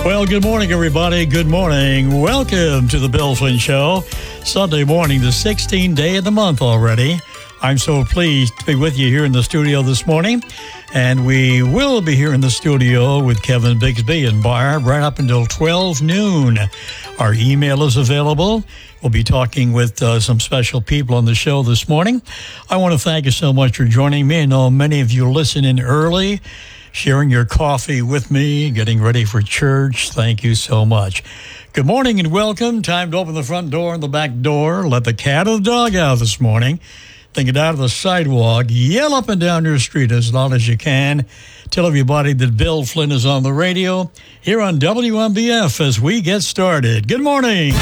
Well, good morning, everybody. Good morning. Welcome to the Bill Flynn Show. Sunday morning, the 16th day of the month already. I'm so pleased to be with you here in the studio this morning. And we will be here in the studio with Kevin Bigsby and Barb right up until 12 noon. Our email is available. We'll be talking with some special people on the show this morning. I want to thank you so much for joining me. I know many of you listen in early, sharing your coffee with me, getting ready for church. Thank you so much. Good morning and welcome. Time to open the front door and the back door. Let the cat or the dog out this morning. Then get out of the sidewalk. Yell up and down your street as loud as you can. Tell everybody that Bill Flynn is on the radio here on WMBF as we get started. Good morning.